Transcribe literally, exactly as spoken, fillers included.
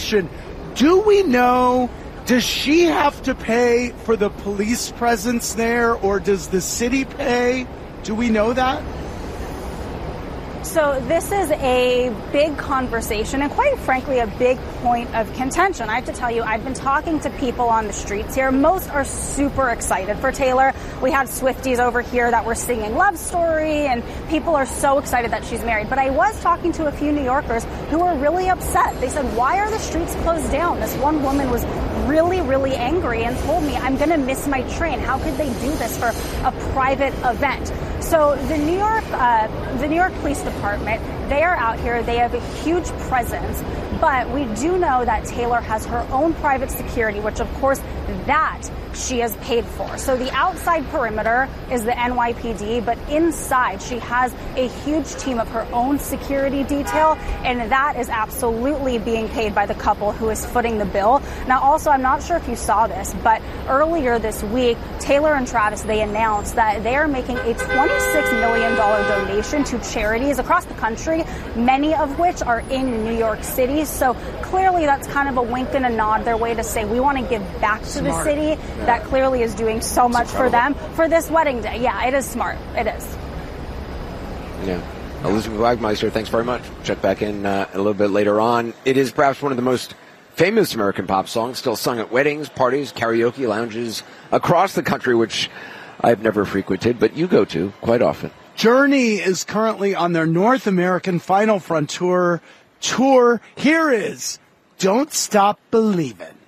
question. Do we know, does she have to pay for the police presence there, or does the city pay? Do we know that? So this is a big conversation and quite frankly a big point of contention. I have to tell you, I've been talking to people on the streets here. Most are super excited for Taylor. We had Swifties over here that were singing Love Story, and people are so excited that she's married. But I was talking to a few New Yorkers who were really upset. They said, why are the streets closed down? This one woman was really, really angry and told me, I'm going to miss my train. How could they do this for a private event? So the New York, uh, the New York Police Department, they are out here. They have a huge presence, but we do know that Taylor has her own private security, which of course that she has paid for. So the outside perimeter is the N Y P D, but inside she has a huge team of her own security detail, and that is absolutely being paid by the couple who is footing the bill. Now, also, I'm not sure if you saw this, but earlier this week, Taylor and Travis, they announced that they are making a twenty-six million dollars donation to charities across the country, many of which are in New York City. So clearly that's kind of a wink and a nod, their way to say we want to give back to Smart. the city yeah. that clearly is doing so much for them for this wedding day. Yeah, it is smart. It is. Yeah. Elizabeth Wagmeister, thanks very much. Check back in uh, a little bit later on. It is perhaps one of the most famous American pop songs, still sung at weddings, parties, karaoke lounges across the country, which I've never frequented, but you go to quite often. Journey is currently on their North American Final Frontier tour. Here is Don't Stop Believin'.